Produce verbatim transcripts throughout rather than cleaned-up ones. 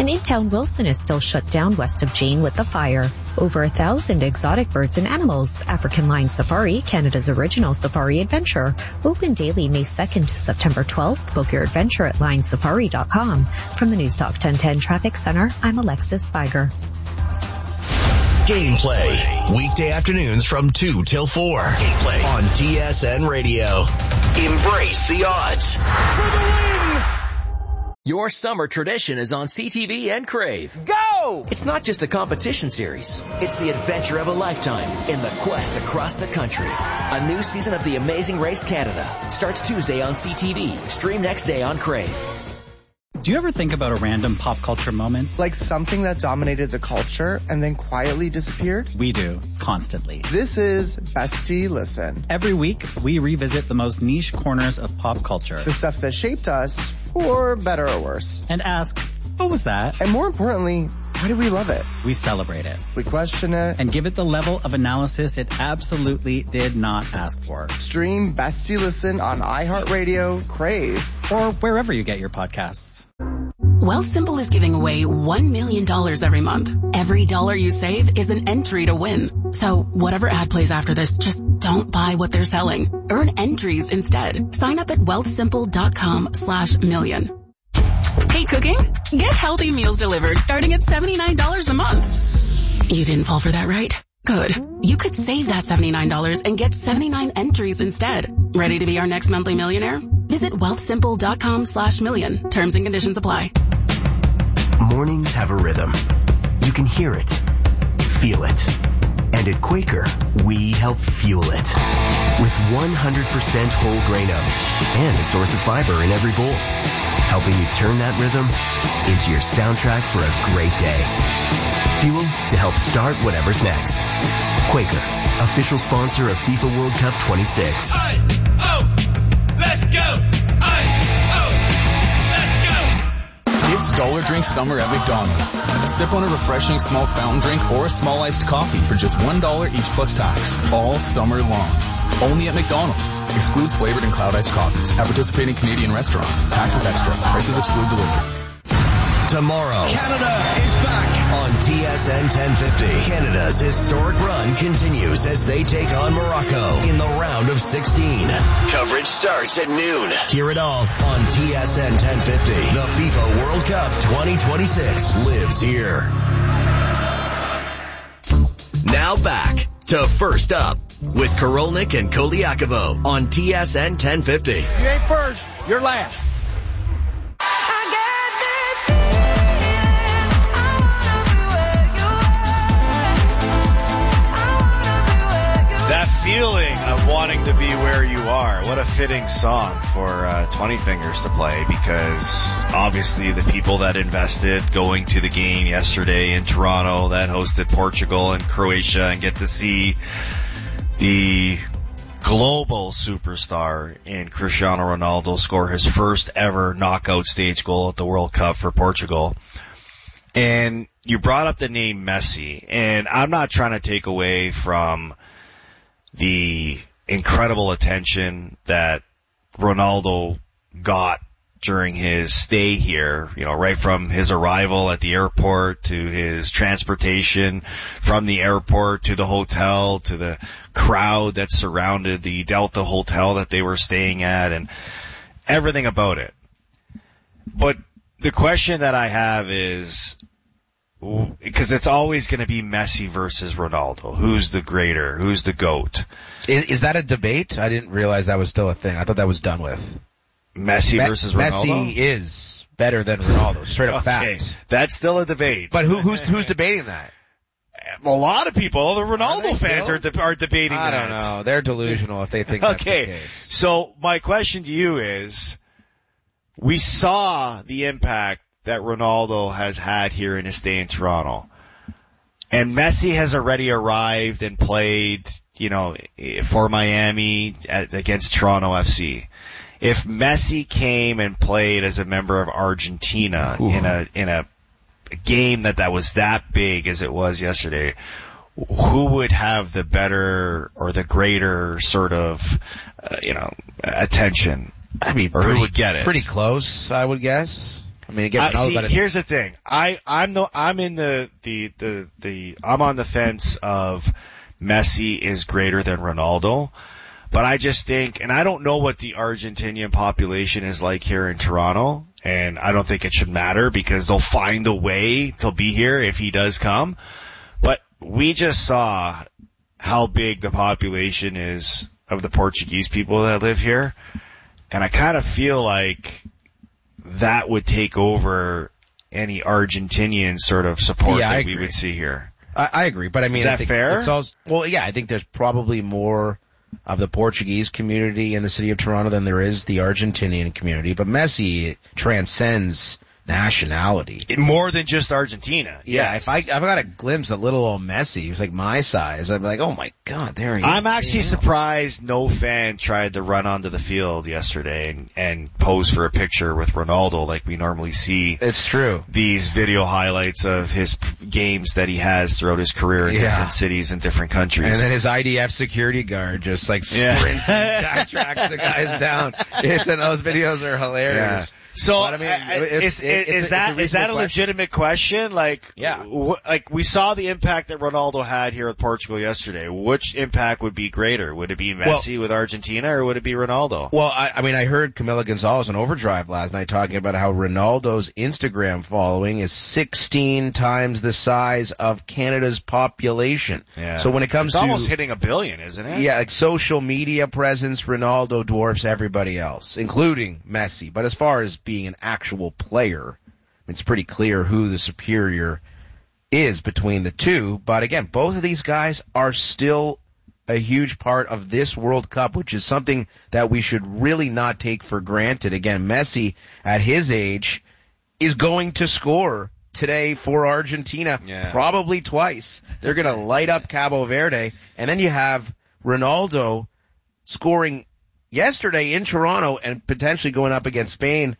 And in-town Wilson is still shut down west of Jane with the fire. Over a thousand exotic birds and animals. African Lion Safari, Canada's original safari adventure. Open daily May second to September twelfth. Book your adventure at lion safari dot com. From the News Talk ten ten Traffic Center, I'm Alexis Spiger. Gameplay, weekday afternoons from two till four. Gameplay on T S N Radio. Embrace the odds for the win! Your summer tradition is on C T V and Crave. Go! It's not just a competition series. It's the adventure of a lifetime in the quest across the country. A new season of The Amazing Race Canada starts Tuesday on C T V. Stream next day on Crave. Do you ever think about a random pop culture moment? Like something that dominated the culture and then quietly disappeared? We do, constantly. This is Bestie Listen. Every week, we revisit the most niche corners of pop culture. The stuff that shaped us, for better or worse. And ask, what was that? And more importantly, why do we love it? We celebrate it. We question it. And give it the level of analysis it absolutely did not ask for. Stream Bestie Listen on iHeartRadio, Crave, or wherever you get your podcasts. Wealthsimple is giving away one million dollars every month. Every dollar you save is an entry to win. So whatever ad plays after this, just don't buy what they're selling. Earn entries instead. Sign up at wealthsimple.com slash million. Hate cooking? Get healthy meals delivered starting at seventy-nine dollars a month. You didn't fall for that, right? Good. You could save that seventy-nine dollars and get seventy-nine entries instead. Ready to be our next monthly millionaire? Visit wealthsimple.com slash million. Terms and conditions apply. Mornings have a rhythm. You can hear it, feel it. And at Quaker, we help fuel it. With one hundred percent whole grain oats and a source of fiber in every bowl. Helping you turn that rhythm into your soundtrack for a great day. Fuel to help start whatever's next. Quaker, official sponsor of FIFA World Cup twenty-six. I, oh, let's go! I, oh, let's go! It's Dollar Drink Summer at McDonald's. Sip on a refreshing small fountain drink or a small iced coffee for just one dollar each plus tax. All summer long. Only at McDonald's. Excludes flavored and cloud iced coffees. At participating Canadian restaurants. Taxes extra. Prices exclude delivery. Tomorrow, Canada is back on T S N ten fifty. Canada's historic run continues as they take on Morocco in the round of sixteen. Coverage starts at noon. Hear it all on T S N ten fifty. The FIFA World Cup twenty twenty-six lives here. Now back to First Up with Korolnik and Koliakovo on T S N ten fifty. You ain't first, you're last. That feeling of wanting to be where you are. What a fitting song for uh, twenty Fingers to play, because obviously the people that invested going to the game yesterday in Toronto that hosted Portugal and Croatia and get to see the global superstar in Cristiano Ronaldo score his first ever knockout stage goal at the World Cup for Portugal. And you brought up the name Messi, and I'm not trying to take away from the incredible attention that Ronaldo got during his stay here, you know, right from his arrival at the airport to his transportation from the airport to the hotel to the crowd that surrounded the Delta Hotel that they were staying at and everything about it. But the question that I have is, because it's always going to be Messi versus Ronaldo. Who's the greater? Who's the GOAT? Is, is that a debate? I didn't realize that was still a thing. I thought that was done with. Messi Me- versus Ronaldo? Messi is better than Ronaldo. Straight up okay. fact. That's still a debate. But who, who's who's debating that? A lot of people, the Ronaldo fans are, de- are debating I that. I don't know. They're delusional if they think okay. that's the case. So my question to you is, we saw the impact that Ronaldo has had here in his stay in Toronto. And Messi has already arrived and played, you know, for Miami at, against Toronto F C. If Messi came and played as a member of Argentina Ooh. in a in a game that that was that big as it was yesterday, who would have the better or the greater sort of, uh, you know, attention? I mean, or pretty, who would get it? Pretty close, I would guess. I mean, again, uh, see, got here's the thing. I, I'm the, I'm in the, the, the, the, I'm on the fence of Messi is greater than Ronaldo. But I just think, and I don't know what the Argentinian population is like here in Toronto, and I don't think it should matter because they'll find a way to be here if he does come. But we just saw how big the population is of the Portuguese people that live here, and I kind of feel like that would take over any Argentinian sort of support yeah, that we would see here. I, I agree, but I mean, is that I think fair? It's also, well, yeah, I think there's probably more of the Portuguese community in the city of Toronto than there is the Argentinian community, but Messi transcends nationality. More than just Argentina. Yeah, yes. if I, if I got a glimpse of little old Messi, he was like my size, I'd be like, oh my god, there he is. I'm actually surprised no fan tried to run onto the field yesterday and, and pose for a picture with Ronaldo like we normally see. It's true. These video highlights of his p- games that he has throughout his career in yeah. different cities and different countries. And then his I D F security guard just like sprints yeah. and backtracks the guys down. It's, and those videos are hilarious. Yeah. So, but, I mean, it's, is, it, is that, is that a question. legitimate question? Like, yeah. w- like we saw the impact that Ronaldo had here with Portugal yesterday. Which impact would be greater? Would it be Messi well, with Argentina or would it be Ronaldo? Well, I, I mean, I heard Camila Gonzalez on Overdrive last night talking about how Ronaldo's Instagram following is sixteen times the size of Canada's population. Yeah. So when it comes it's to almost hitting a billion, isn't it? Yeah, like social media presence, Ronaldo dwarfs everybody else, including Messi. But as far as being an actual player, it's pretty clear who the superior is between the two. But again, both of these guys are still a huge part of this World Cup, which is something that we should really not take for granted. Again, Messi at his age is going to score today for Argentina, yeah. probably twice. They're going to light up Cabo Verde. And then you have Ronaldo scoring yesterday in Toronto and potentially going up against Spain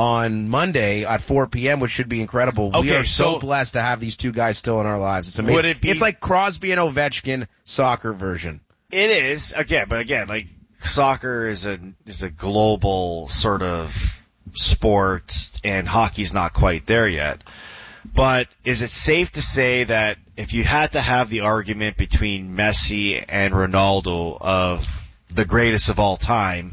on Monday at four p.m., which should be incredible. Okay, we are so, so blessed to have these two guys still in our lives. It's amazing. Would it be, it's like Crosby and Ovechkin soccer version. It is, again, but again, like soccer is a is a global sort of sport, and hockey's not quite there yet. But is it safe to say that if you had to have the argument between Messi and Ronaldo of the greatest of all time,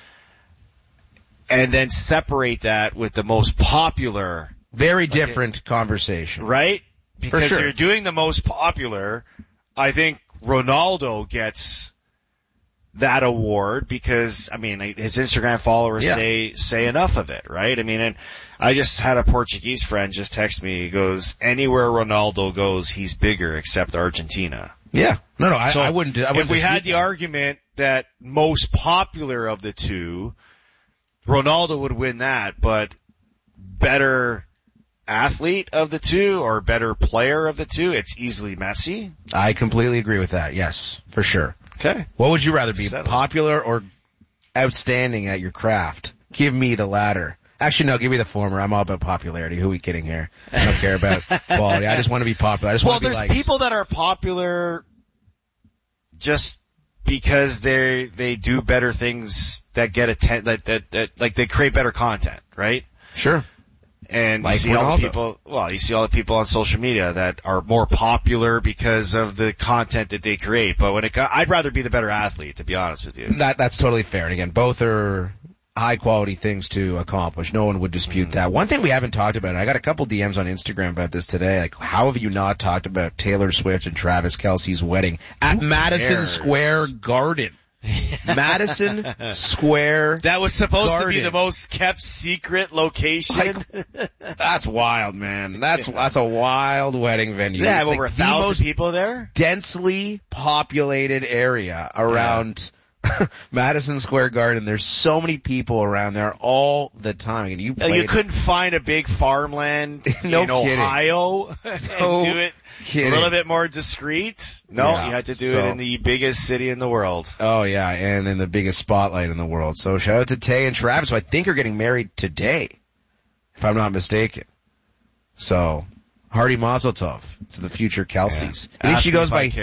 and then separate that with the most popular. Very different okay. conversation. Right? Because sure. you're doing the most popular. I think Ronaldo gets that award because, I mean, his Instagram followers yeah. say, say enough of it, right? I mean, and I just had a Portuguese friend just text me. He goes, anywhere Ronaldo goes, he's bigger except Argentina. Yeah. No, no, I, so I wouldn't, I wouldn't if we had the that. argument that most popular of the two, Ronaldo would win that, but better athlete of the two or better player of the two, it's easily Messi. I completely agree with that. Yes, for sure. Okay. What would you rather be, Settle. popular or outstanding at your craft? Give me the latter. Actually, no, give me the former. I'm all about popularity. Who are we kidding here? I don't care about quality. I just want to be popular. I just well, want to be there's liked. people that are popular just because they they do better things that get atten- that, that that like they create better content, right? Sure. And like you see Ronaldo. all the people. Well, you see all the people on social media that are more popular because of the content that they create. But when it, I'd rather be the better athlete, to be honest with you. That that's totally fair. And again, both are high quality things to accomplish. No one would dispute mm-hmm. that. One thing we haven't talked about, and I got a couple D Ms on Instagram about this today, like how have you not talked about Taylor Swift and Travis Kelce's wedding at Who Madison cares? Square Garden? Madison Square That was supposed Garden. to be the most kept secret location. Like, that's wild, man. That's that's a wild wedding venue. They have it's over like a thousand most people there. Densely populated area around yeah. Madison Square Garden. There's so many people around there all the time. And you you couldn't find a big farmland no in kidding. Ohio and no do it kidding. a little bit more discreet. No, yeah. you had to do so, it in the biggest city in the world. Oh yeah, and in the biggest spotlight in the world. So shout out to Tay and Travis, who I think are getting married today, if I'm not mistaken. So, Hardy Mazel Tov to the future Kelce's. Yeah. I think she goes by care.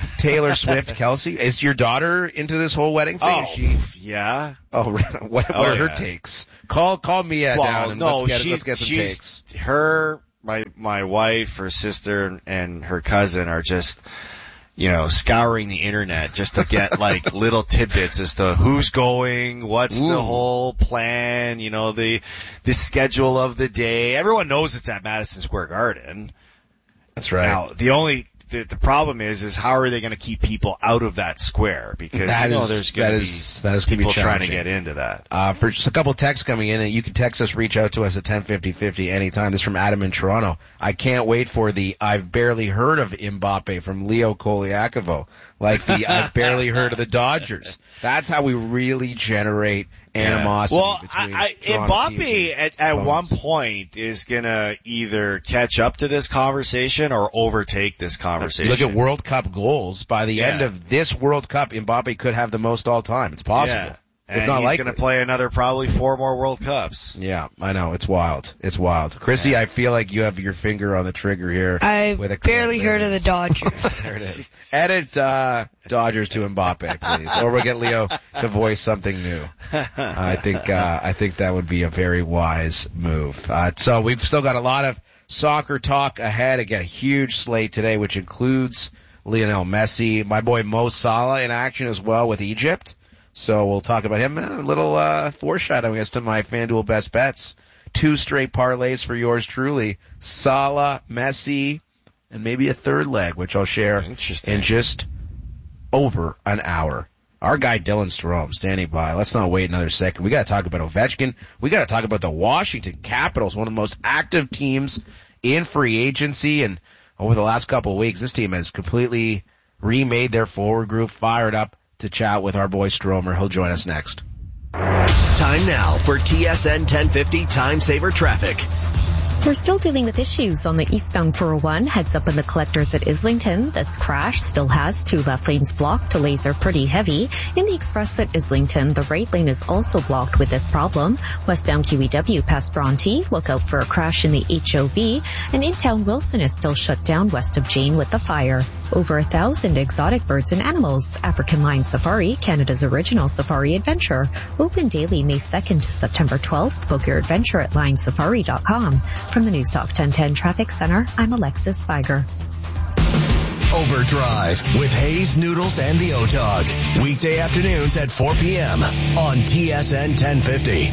Taylor Swift, Kelsey. Is your daughter into this whole wedding thing? Oh, Is she? yeah. Oh, what, what oh, are her yeah. takes? Call, call Mia well, down and no, let's get, she's, let's get some she's, takes. Her, my, my wife, her sister, and her cousin are just, you know, scouring the internet just to get like little tidbits as to who's going, what's Ooh. the whole plan, you know, the, the schedule of the day. Everyone knows it's at Madison Square Garden. That's right. Now, the only, the, the problem is, is how are they going to keep people out of that square? Because, that you know, is, there's going to be that is people be trying to get into that. Uh, for just a couple texts coming in, and you can text us, reach out to us at ten fifty fifty anytime. This is from Adam in Toronto. I can't wait for the I've barely heard of Mbappe from Leo Koliakovo. Like the I've barely heard of the Dodgers. That's how we really generate animosity. Yeah. Well, between I, I, Mbappe at, at one point is gonna either catch up to this conversation or overtake this conversation. Look at World Cup goals. By the yeah. end of this World Cup, Mbappe could have the most all time. It's possible. Yeah. It's and not he's likely. going to play another probably four more World Cups. Yeah, I know. It's wild. It's wild. Chrissy, yeah. I feel like you have your finger on the trigger here. I've with a barely heard of the Dodgers. There it is. Edit uh, Dodgers to Mbappe, please, or we'll get Leo to voice something new. I think uh, I think that would be a very wise move. Uh, so we've still got a lot of soccer talk ahead. Again, a huge slate today, which includes Lionel Messi, my boy Mo Salah in action as well with Egypt. So we'll talk about him. A little uh foreshadowing as to my FanDuel best bets. Two straight parlays for yours truly. Salah, Messi, and maybe a third leg, which I'll share in just over an hour. Our guy Dylan Strome standing by. Let's not wait another second. We got to talk about Ovechkin. We got to talk about the Washington Capitals, one of the most active teams in free agency. And over the last couple of weeks, this team has completely remade their forward group, fired up to chat with our boy Stromer. He'll join us next. Time now for T S N ten fifty Time Saver Traffic. We're still dealing with issues on the eastbound four oh one. Heads up in the collectors at Islington. This crash still has two left lanes blocked. Delays are pretty heavy. In the express at Islington, the right lane is also blocked with this problem. Westbound Q E W past Bronte. Look out for a crash in the H O V. And in town Wilson is still shut down west of Jane with the fire. Over a thousand exotic birds and animals. African Lion Safari, Canada's original safari adventure. Open daily May second to September twelfth. Book your adventure at lion safari dot com. From the News Talk ten ten Traffic Center, I'm Alexis Feiger. Overdrive with Hayes Noodles and the O-Dog. Weekday afternoons at four p.m. on T S N ten fifty.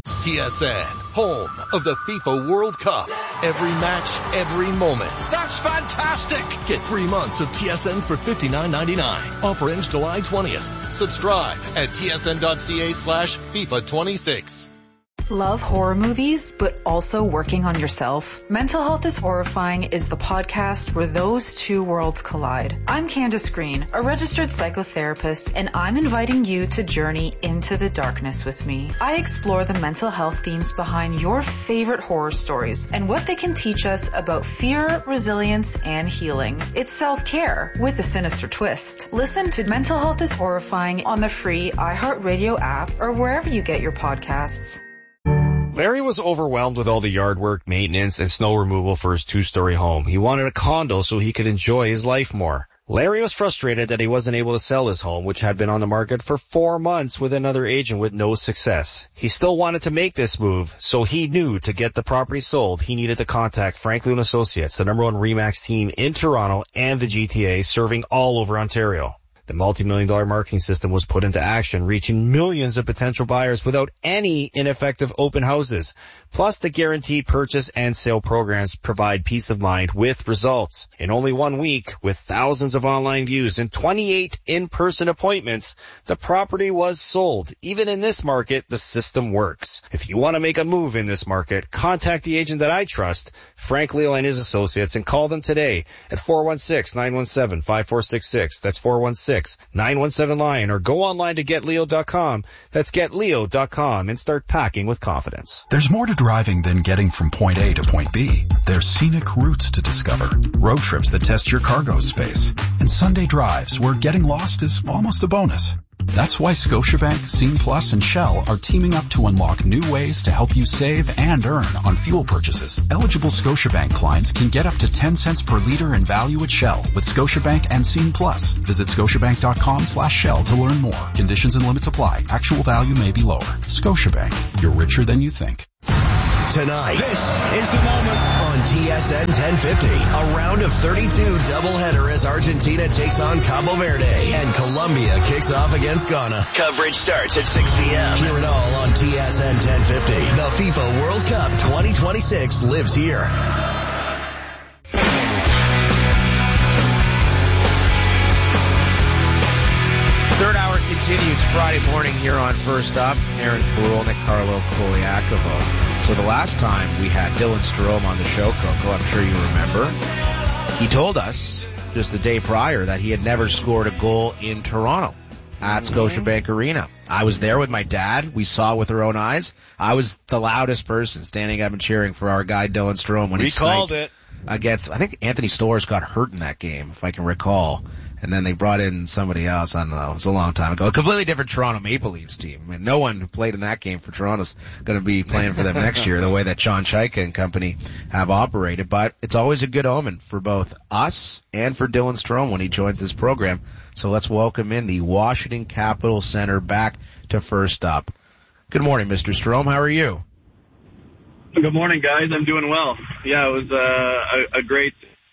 T S N, home of the FIFA World Cup. Every match, every moment. That's fantastic! Get three months of T S N for fifty-nine ninety-nine. Offer ends July twentieth. Subscribe at tsn.ca slash FIFA 26. Love horror movies, but also working on yourself? Mental Health is Horrifying is the podcast where those two worlds collide. I'm Candace Green, a registered psychotherapist, and I'm inviting you to journey into the darkness with me. I explore the mental health themes behind your favorite horror stories and what they can teach us about fear, resilience, and healing. It's self-care with a sinister twist. Listen to Mental Health is Horrifying on the free iHeartRadio app or wherever you get your podcasts. Larry was overwhelmed with all the yard work, maintenance, and snow removal for his two-story home. He wanted a condo so he could enjoy his life more. Larry was frustrated that he wasn't able to sell his home, which had been on the market for four months with another agent with no success. He still wanted to make this move, so he knew to get the property sold, he needed to contact Franklin and Associates, the number one RE/MAX team in Toronto and the G T A, serving all over Ontario. The multi-million dollar marketing system was put into action, reaching millions of potential buyers without any ineffective open houses. Plus, the guaranteed purchase and sale programs provide peace of mind with results. In only one week, with thousands of online views and twenty-eight in-person appointments, the property was sold. Even in this market, the system works. If you want to make a move in this market, contact the agent that I trust, Frank Leo and his associates, and call them today at four one six, nine one seven, five four six six. That's four one six, nine one seven, LION, or go online to get leo dot com. That's get leo dot com and start packing with confidence. There's more to driving than getting from point A to point B. There's scenic routes to discover, road trips that test your cargo space, and Sunday drives where getting lost is almost a bonus. That's why Scotiabank, Scene Plus, and Shell are teaming up to unlock new ways to help you save and earn on fuel purchases. Eligible Scotiabank clients can get up to ten cents per liter in value at Shell with Scotiabank and Scene Plus. Visit scotiabank.com slash Shell to learn more. Conditions and limits apply. Actual value may be lower. Scotiabank. You're richer than you think. Tonight, this is the moment on T S N ten fifty. A round of thirty-two doubleheader as Argentina takes on Cabo Verde and Colombia kicks off against Ghana. Coverage starts at six p.m. Hear it all on T S N ten fifty. The FIFA World Cup twenty twenty-six lives here. Third hour continues Friday morning here on First Up. Aaron Karolnik, Carlo Koliakovo. So the last time we had Dylan Strome on the show, Coco, I'm sure you remember, he told us just the day prior that he had never scored a goal in Toronto at Scotiabank Arena. I was there with my dad. We saw with our own eyes. I was the loudest person standing up and cheering for our guy Dylan Strome when we he called it against, I think Anthony Storrs got hurt in that game, if I can recall. And then they brought in somebody else. I don't know. It was a long time ago. A completely different Toronto Maple Leafs team. I mean, no one who played in that game for Toronto's going to be playing for them next year, the way that John Chaika and company have operated. But it's always a good omen for both us and for Dylan Strome when he joins this program. So let's welcome in the Washington Capitol Center back to First Up. Good morning, Mister Strome. How are you? Good morning, guys. I'm doing well. Yeah, it was uh, a, a great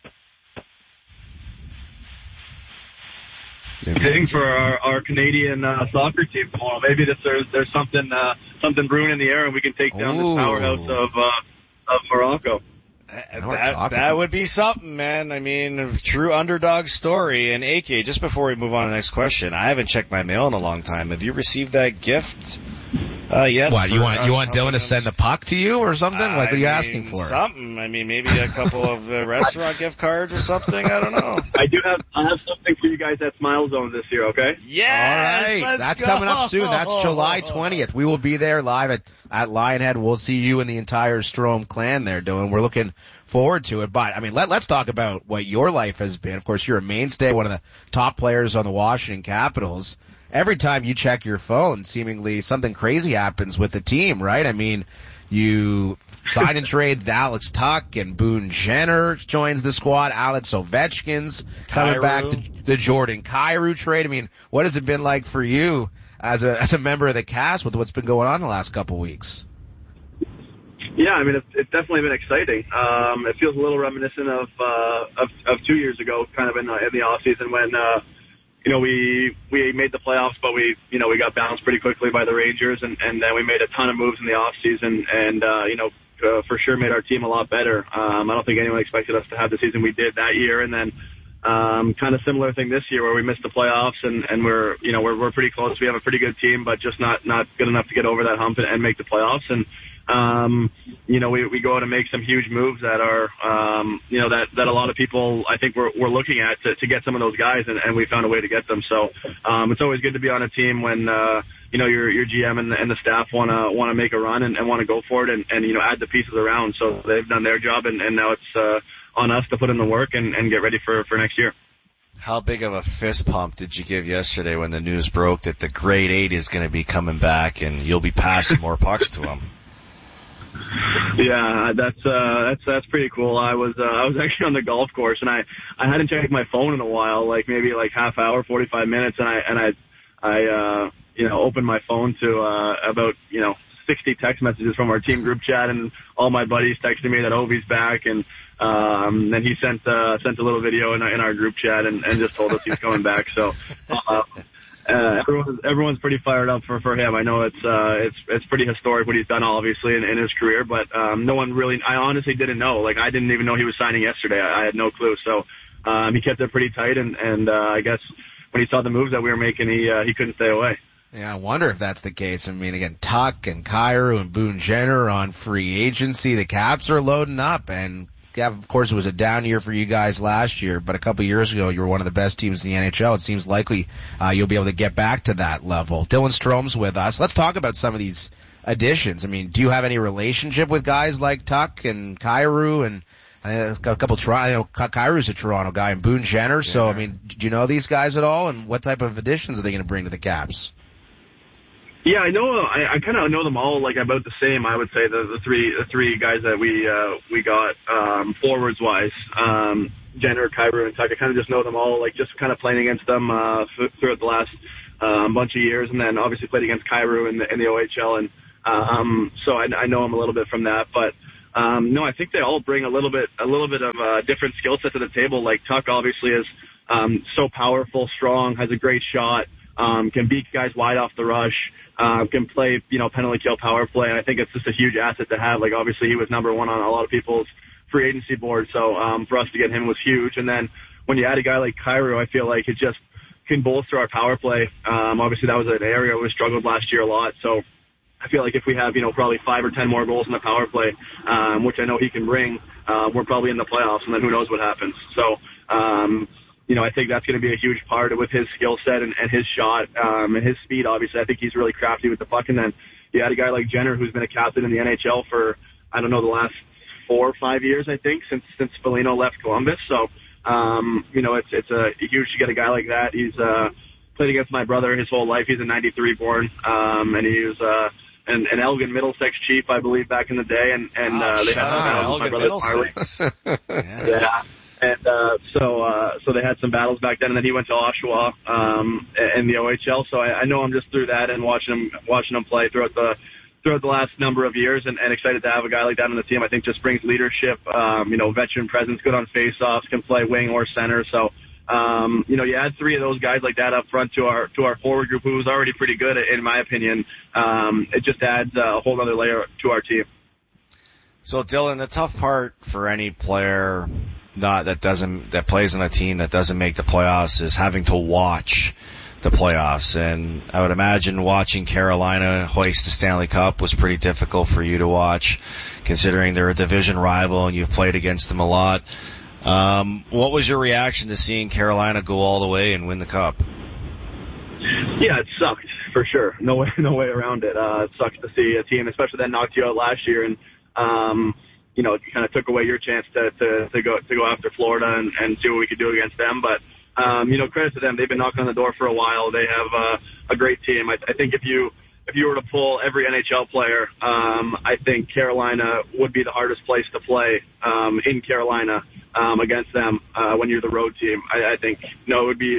thing for our, our Canadian uh, soccer team tomorrow. Maybe this, there's there's something uh, something brewing in the air, and we can take down Ooh. this powerhouse of uh, of Morocco. That, that would be something, man. I mean, a true underdog story. And A K, just before we move on to the next question, I haven't checked my mail in a long time. Have you received that gift uh, yet? What, you want you want Dylan to send the puck to you or something? Like, what are you I asking mean, for? Something. I mean, maybe a couple of uh, restaurant gift cards or something. I don't know. I do have I have something for you guys at Smile Zone this year, okay? Yes, all right, let's that's go. coming up soon. That's July twentieth. We will be there live at, at Lionhead. We'll see you and the entire Strome clan there, Dylan. We're looking forward to it. But, I mean, let, let's talk about what your life has been. Of course, you're a mainstay, one of the top players on the Washington Capitals. Every time you check your phone, seemingly something crazy happens with the team, right? I mean, you sign and trade Alex Tuch, and Boone Jenner joins the squad. Alex Ovechkin's coming Kyrou. back. The, the Jordan Kyrou trade. I mean, what has it been like for you as a as a member of the cast with what's been going on the last couple weeks? Yeah, I mean, it's, it's definitely been exciting. Um, it feels a little reminiscent of, uh, of, of two years ago, kind of in the, in the off season when, uh, you know, we, we made the playoffs, but we, you know, we got bounced pretty quickly by the Rangers, and, and then we made a ton of moves in the off season and, uh, you know, uh, for sure made our team a lot better. Um, I don't think anyone expected us to have the season we did that year. And then, um, kind of similar thing this year where we missed the playoffs and, and we're, you know, we're, we're pretty close. We have a pretty good team, but just not, not good enough to get over that hump and, and make the playoffs. And, Um, you know, we, we go out and make some huge moves that are, um, you know, that, that a lot of people, I think, we're, we're looking at to, to get some of those guys, and, and we found a way to get them. So, um, it's always good to be on a team when, uh, you know, your, your G M and the, and the staff want to, want to make a run and, and want to go for it and, and, you know, add the pieces around. So they've done their job, and, and now it's, uh, on us to put in the work and, and get ready for, for next year. How big of a fist pump did you give yesterday when the news broke that the grade eight is going to be coming back and you'll be passing more pucks to him? Yeah, that's uh that's that's pretty cool. I was uh, I was actually on the golf course, and I I hadn't checked my phone in a while, like maybe like half hour, forty-five minutes, and I and I I uh you know opened my phone to uh about you know sixty text messages from our team group chat, and all my buddies texted me that Ovi's back, and um then he sent uh sent a little video in our, in our group chat and, and just told us he's coming back. So uh, Uh, everyone's, everyone's pretty fired up for, for him. I know it's, uh, it's, it's pretty historic what he's done, obviously, in, in his career, but, um, no one really, I honestly didn't know. Like, I didn't even know he was signing yesterday. I, I had no clue. So, um, he kept it pretty tight, and, and, uh, I guess when he saw the moves that we were making, he, uh, he couldn't stay away. Yeah, I wonder if that's the case. I mean, again, Tuch and Kyrou and Boone Jenner on free agency. The Caps are loading up, and yeah, of course, it was a down year for you guys last year, but a couple of years ago, you were one of the best teams in the N H L. It seems likely uh, you'll be able to get back to that level. Dylan Strome's with us. Let's talk about some of these additions. I mean, do you have any relationship with guys like Tuch and Kyrou and a couple Toronto, Kairu's a Toronto guy, and Boone Jenner. Yeah. So, I mean, do you know these guys at all, and what type of additions are they going to bring to the Caps? Yeah, I know. I, I kind of know them all like about the same. I would say the, the three the three guys that we uh, we got um, forwards wise, um, Jenner, Kairu, and Tuck. I kind of just know them all, like just kind of playing against them uh, f- throughout the last um, bunch of years, and then obviously played against Kairu in the, in the O H L, and um, so I, I know him a little bit from that, but. Um, no, I think they all bring a little bit, a little bit of a different skill set to the table. Like Tuck obviously is, um, so powerful, strong, has a great shot, um, can beat guys wide off the rush, uh, can play, you know, penalty kill power play. And I think it's just a huge asset to have. Like obviously he was number one on a lot of people's free agency board. So, um, for us to get him was huge. And then when you add a guy like Kairu, I feel like it just can bolster our power play. Um, obviously that was an area we struggled last year a lot. So, I feel like if we have, you know, probably five or ten more goals in the power play, um, which I know he can bring, uh, we're probably in the playoffs, and then who knows what happens. So, um, you know, I think that's going to be a huge part with his skill set and, and his shot um, and his speed, obviously. I think he's really crafty with the puck. And then you had a guy like Jenner who's been a captain in the N H L for, I don't know, the last four or five years, I think, since since Foligno left Columbus. So, um, you know, it's it's a huge to get a guy like that. He's uh, played against my brother his whole life. He's a ninety-three born, um, and he was uh, – And, and Elgin Middlesex chief, I believe, back in the day, and and oh, uh, they had some battles with my brother Middlesex. yeah. yeah, and uh, so uh, so they had some battles back then, and then he went to Oshawa um, in the O H L. So I, I know him just through that and watching him watching him play throughout the throughout the last number of years, and, and excited to have a guy like that on the team. I think just brings leadership, um, you know, veteran presence, good on faceoffs, can play wing or center. So. Um, you know, you add three of those guys like that up front to our to our forward group, who was already pretty good, in my opinion. Um, it just adds a whole other layer to our team. So, Dylan, the tough part for any player not that doesn't that plays on a team that doesn't make the playoffs is having to watch the playoffs. And I would imagine watching Carolina hoist the Stanley Cup was pretty difficult for you to watch, considering they're a division rival and you've played against them a lot. Um, what was your reaction to seeing Carolina go all the way and win the Cup? Yeah, it sucked, for sure. No way, no way around it. Uh, it sucks to see a team, especially that knocked you out last year, and, um, you know, it kind of took away your chance to, to, to go, to go after Florida and, and see what we could do against them. But, um, you know, credit to them. They've been knocking on the door for a while. They have, uh, a great team. I, I think if you, if you were to pull every N H L player, um, I think Carolina would be the hardest place to play, um, in Carolina, um, against them, uh, when you're the road team. I, I think, no, it would be,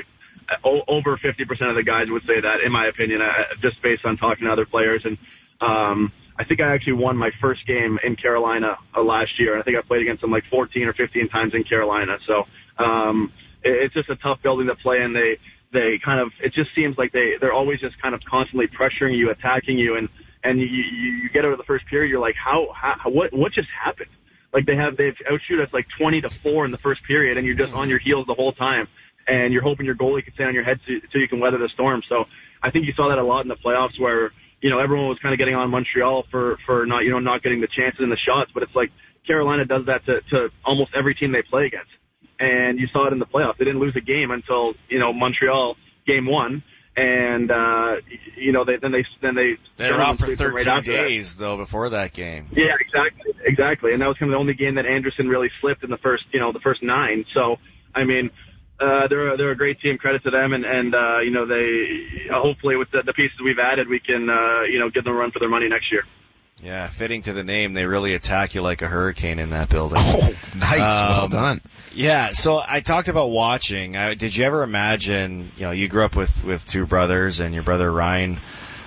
over fifty percent of the guys would say that, in my opinion, uh, just based on talking to other players. And um, I think I actually won my first game in Carolina uh, last year. I think I played against them like fourteen or fifteen times in Carolina. So um, it, it's just a tough building to play in. They they kind of, it just seems like they they're always just kind of constantly pressuring you, attacking you, and and you you get out of the first period, you're like, how, how what what just happened? Like they have they've outshoot us like twenty to four in the first period, and you're just on your heels the whole time. And you're hoping your goalie can stay on your head so, so you can weather the storm. So I think you saw that a lot in the playoffs where, you know, everyone was kind of getting on Montreal for, for not, you know, not getting the chances in the shots. But it's like Carolina does that to, to almost every team they play against. And you saw it in the playoffs. They didn't lose a game until, you know, Montreal game one. And, uh, you know, they, then they, then they, they were out for thirteen right days that. though before that game. Yeah, exactly. Exactly. And that was kind of the only game that Anderson really slipped in the first, you know, the first nine. So, I mean, Uh, they're a, they're a great team. Credit to them, and and uh, you know they uh, hopefully with the, the pieces we've added, we can uh, you know give them a run for their money next year. Yeah, fitting to the name, they really attack you like a hurricane in that building. Oh, nice, um, well done. Yeah, so I talked about watching. I, did you ever imagine? You know, you grew up with with two brothers, and your brother Ryan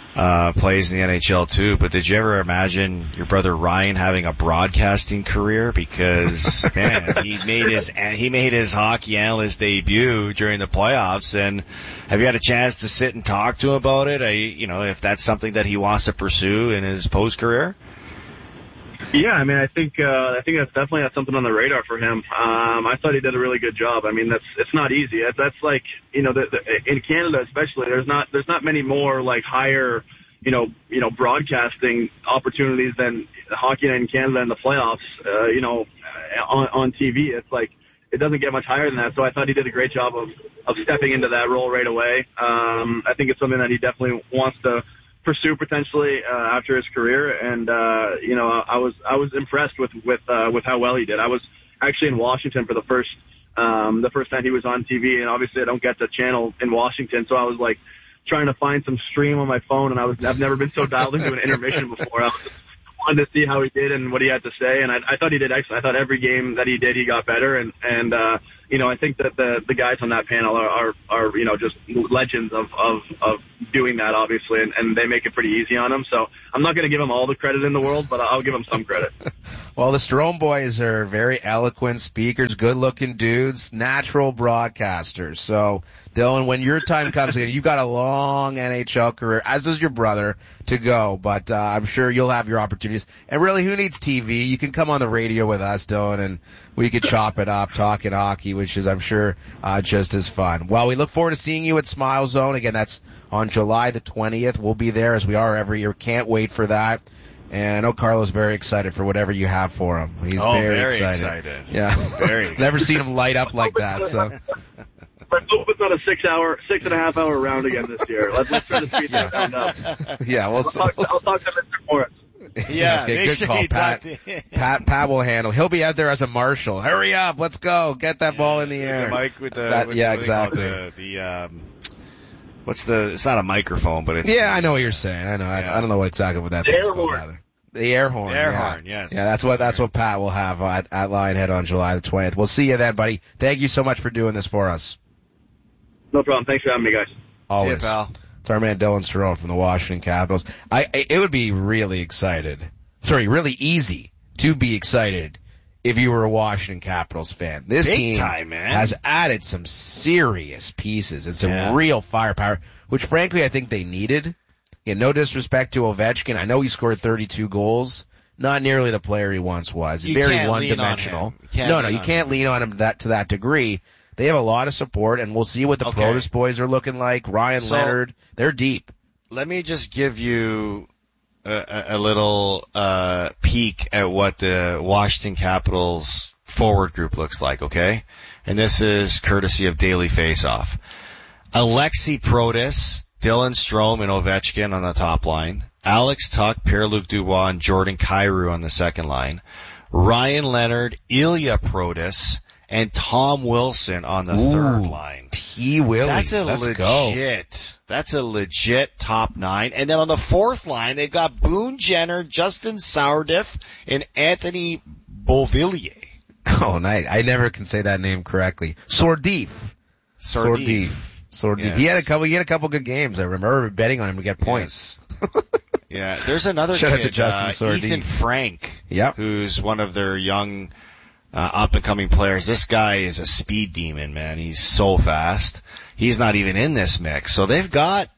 uh plays in the N H L too, but did you ever imagine your brother Ryan having a broadcasting career? Because man, he made his he made his hockey analyst debut during the playoffs. And have you had a chance to sit and talk to him about it? I, you know, if that's something that he wants to pursue in his post career? Yeah, I mean, I think uh, I think that's definitely not something on the radar for him. Um, I thought he did a really good job. I mean, that's it's not easy. That's like you know, the, the, in Canada especially, there's not there's not many more like higher, you know, you know, broadcasting opportunities than hockey in Canada in the playoffs. Uh, you know, on on T V, it's like it doesn't get much higher than that. So I thought he did a great job of of stepping into that role right away. Um, I think it's something that he definitely wants to pursue potentially uh, after his career, and uh, you know, I was I was impressed with with uh, with how well he did. I was actually in Washington for the first um, the first time he was on T V, and obviously I don't get the channel in Washington, so I was like trying to find some stream on my phone, and I was I've never been so dialed into an intermission before. I was just wanted to see how he did and what he had to say, and I, I thought he did excellent. I thought every game that he did, he got better, and and uh, you know, I think that the the guys on that panel are are, are you know just legends of of of doing that, obviously, and, and they make it pretty easy on him. So I'm not going to give him all the credit in the world, but I'll give him some credit. Well, the Strome boys are very eloquent speakers, good-looking dudes, natural broadcasters. So, Dylan, when your time comes, you've got a long N H L career, as does your brother, to go. But uh, I'm sure you'll have your opportunities. And really, who needs T V? You can come on the radio with us, Dylan, and we could chop it up, talking hockey, which is, I'm sure, uh, just as fun. Well, we look forward to seeing you at Smile Zone. Again, that's on July the twentieth. We'll be there, as we are every year. Can't wait for that. And I know Carlo's very excited for whatever you have for him. He's oh, very, very excited. excited. Yeah. Very excited. Never seen him light up like that, so. Let's hope it's not a six hour, six and a half hour round again this year. Let's, let's try to speed that round up. Yeah, we'll, I'll, talk, we'll, I'll talk to Mister Morris. Yeah, okay, make good sure call, you Pat. talk to Pat. Pat will handle. He'll be out there as a marshal. Hurry up, let's go, get that yeah, ball in the air. The mic with the, that, with yeah, the, exactly. The, the um, what's the? It's not a microphone, but it's. Yeah, I know what you're saying. I know. Yeah. I, I don't know what exactly what that the thing's air called horn. either. The air horn. Air yeah. horn. Yes. Yeah, that's what that's what Pat will have at, at Lionhead on July the twentieth. We'll see you then, buddy. Thank you so much for doing this for us. No problem. Thanks for having me, guys. Always. See you, pal. It's our man Dylan Strome from the Washington Capitals. I, I it would be really excited. Sorry, really easy to be excited if you were a Washington Capitals fan. This Big team time, man. has added some serious pieces and some Yeah. real firepower, which frankly I think they needed. Yeah, no disrespect to Ovechkin. I know he scored thirty-two goals. Not nearly the player he once was. You Very can't lean on one-dimensional. him. You can't No, lean no, you on can't him. lean on him that to that degree. They have a lot of support, and we'll see what the Okay. Protus boys are looking like. Ryan So- Leonard, they're deep. Let me just give you a, a, a little uh peek at what the Washington Capitals forward group looks like, okay? And this is courtesy of Daily Faceoff. Alexi Protus, Dylan Strome, and Ovechkin on the top line. Alex Tuch, Pierre-Luc Dubois, and Jordan Kyrou on the second line. Ryan Leonard, Ilya Protus, and Tom Wilson on the Ooh, third line. T. Willie. That's a Let's legit, go. that's a legit top nine. And then on the fourth line, they've got Boone Jenner, Justin Sourdiff, and Anthony Beauvillier. Oh, nice. I never can say that name correctly. Sordif. Sordif. Sordif. Yes. He had a couple, he had a couple good games. I remember betting on him to get points. Yeah, there's another Shout out kid, to Justin uh, Sordif. Ethan Frank, Yep. who's one of their young, uh, up and coming players. This guy is a speed demon, man. He's so fast. He's not even in this mix. So they've got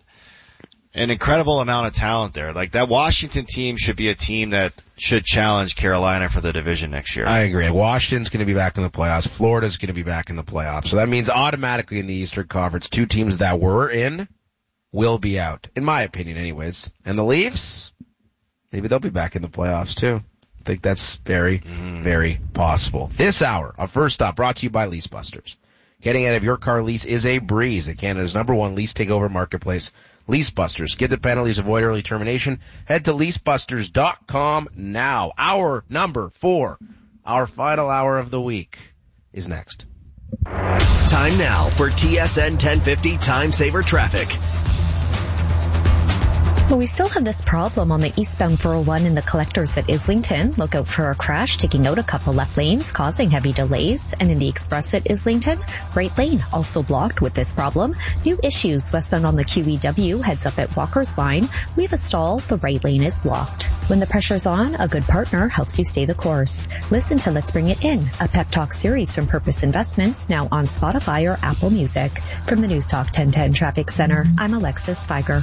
an incredible amount of talent there. Like that Washington team should be a team that should challenge Carolina for the division next year. I agree. Washington's going to be back in the playoffs. Florida's going to be back in the playoffs. So that means automatically in the Eastern Conference, two teams that were in will be out. In my opinion, anyways. And the Leafs, maybe they'll be back in the playoffs too. I think that's very, mm. very possible. This hour of First Stop brought to you by Lease Busters. Getting out of your car lease is a breeze at Canada's number one lease takeover marketplace, Lease Busters. Get the penalties, avoid early termination. Head to lease busters dot com now. Hour number four, our final hour of the week, is next. Time now for T S N ten fifty Time Saver Traffic. Well, we still have this problem on the eastbound four oh one in the collectors at Islington. Look out for a crash taking out a couple left lanes, causing heavy delays. And in the express at Islington, right lane also blocked with this problem. New issues westbound on the Q E W, heads up at Walker's Line. We have a stall, the right lane is blocked. When the pressure's on, a good partner helps you stay the course. Listen to Let's Bring It In, a pep talk series from Purpose Investments, now on Spotify or Apple Music. From the News Talk ten ten Traffic Center, I'm Alexis Feiger.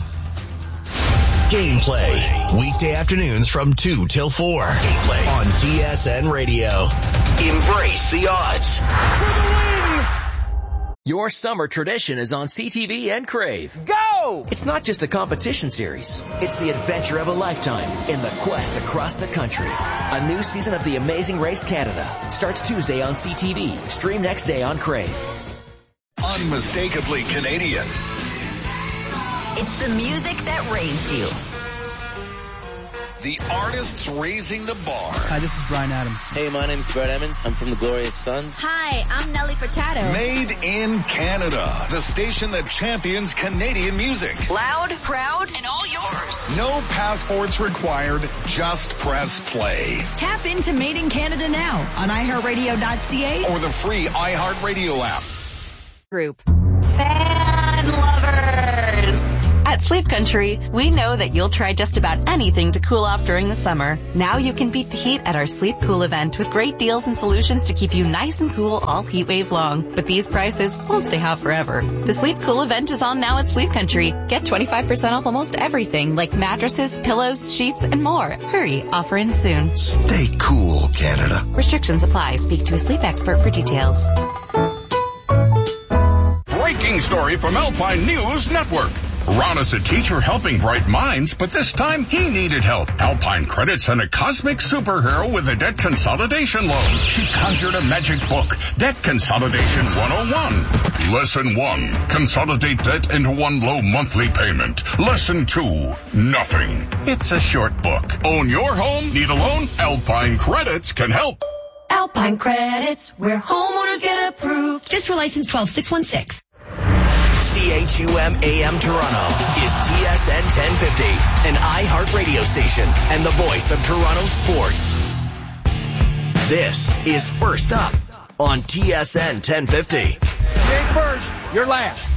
Gameplay. Weekday afternoons from two till four. Gameplay on T S N Radio. Embrace the odds. For the win! Your summer tradition is on C T V and Crave. Go! It's not just a competition series. It's the adventure of a lifetime in the quest across the country. A new season of The Amazing Race Canada starts Tuesday on C T V. Stream next day on Crave. Unmistakably Canadian. It's the music that raised you. The artists raising the bar. Hi, this is Bryan Adams. Hey, my name's Brett Emmons. I'm from the Glorious Sons. Hi, I'm Nelly Furtado. Made in Canada. The station that champions Canadian music. Loud, proud, and all yours. No passports required. Just press play. Tap into Made in Canada now on i heart radio dot c a or the free iHeartRadio app. Group. Fan lovers! At Sleep Country, we know that you'll try just about anything to cool off during the summer. Now you can beat the heat at our Sleep Cool event with great deals and solutions to keep you nice and cool all heat wave long. But these prices won't stay hot forever. The Sleep Cool event is on now at Sleep Country. Get twenty-five percent off almost everything like mattresses, pillows, sheets, and more. Hurry, offer ends soon. Stay cool, Canada. Restrictions apply. Speak to a sleep expert for details. Breaking story from Alpine News Network. Ron is a teacher helping bright minds, but this time he needed help. Alpine Credit sent a cosmic superhero with a debt consolidation loan. She conjured a magic book, Debt Consolidation one oh one. Lesson one, consolidate debt into one low monthly payment. Lesson two, nothing. It's a short book. Own your home? Need a loan? Alpine Credits can help. Alpine Credits, where homeowners get approved. Just for license twelve six one six. C H U M A M Toronto is T S N ten fifty, an iHeart radio station and the voice of Toronto sports. This is First Up on T S N ten fifty. You ain't first, you're last.